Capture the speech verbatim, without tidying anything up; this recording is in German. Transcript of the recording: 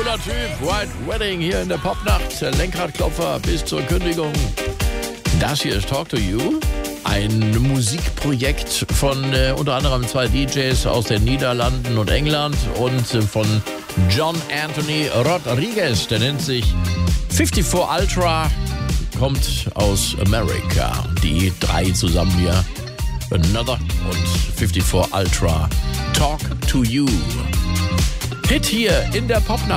Cooler Typ, White Wedding hier in der Popnacht. Lenkradklopfer bis zur Kündigung. Das hier ist Talk to You. Ein Musikprojekt von äh, unter anderem zwei D Js aus den Niederlanden und England und äh, von John Anthony Rodriguez. Der nennt sich vierundfünfzig Ultra, kommt aus Amerika. Die drei zusammen hier. Another und vierundfünfzig Ultra. Talk to You. Hit hier in der Popnacht.